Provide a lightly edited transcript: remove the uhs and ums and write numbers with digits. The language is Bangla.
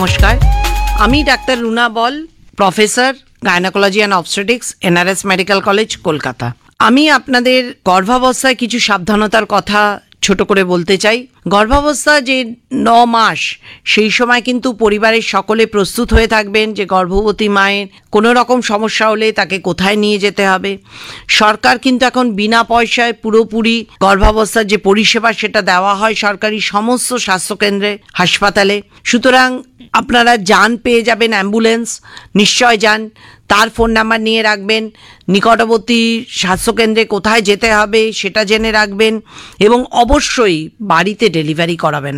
নমস্কার, আমি doctor Runa ball, professor gynaecology and obstetrics, NRS medical college, Kolkata. আমি আপনাদের গর্ভাবস্থায় কিছু সাবধানতার কথা ছোট করে বলতে চাই। গর্ভাবস্থা যে 9 মাস, সেই সময় কিন্তু পরিবারের সকলে প্রস্তুত হয়ে থাকবেন যে গর্ভবতী মায়ের কোনো রকম সমস্যা হলে তাকে কোথায় নিয়ে যেতে হবে। সরকার কিন্তু এখন বিনা পয়সায় পুরোপুরি গর্ভাবস্থার যে পরিষেবা সেটা দেওয়া হয় সরকারি সমস্ত স্বাস্থ্যকেন্দ্রে, হাসপাতালে। সুতরাং আপনারা যান, পেয়ে যাবেন অ্যাম্বুলেন্স, নিশ্চয় যান। তার ফোন নাম্বার নিয়ে রাখবেন, নিকটবর্তী স্বাস্থ্যকেন্দ্রে কোথায় যেতে হবে সেটা জেনে রাখবেন এবং অবশ্যই বাড়িতে ডেলিভারি করাবেন।